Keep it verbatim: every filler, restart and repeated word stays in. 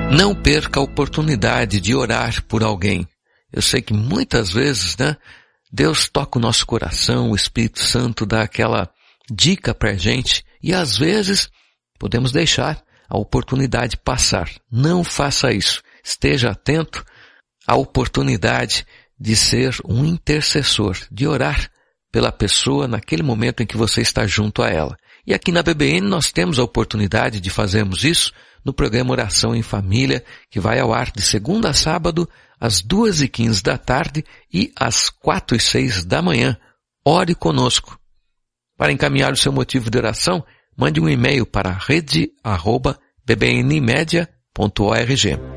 Não perca a oportunidade de orar por alguém. Eu sei que muitas vezes, né, Deus toca o nosso coração, o Espírito Santo dá aquela dica pra gente e às vezes podemos deixar a oportunidade passar. Não faça isso. Esteja atento à oportunidade de ser um intercessor, de orar pela pessoa naquele momento em que você está junto a ela. E aqui na B B N nós temos a oportunidade de fazermos isso no programa Oração em Família, que vai ao ar de segunda a sábado, às duas e quinze da tarde e às quatro e seis da manhã. Ore conosco. Para encaminhar o seu motivo de oração, mande um e-mail para rede arroba b b n media ponto org.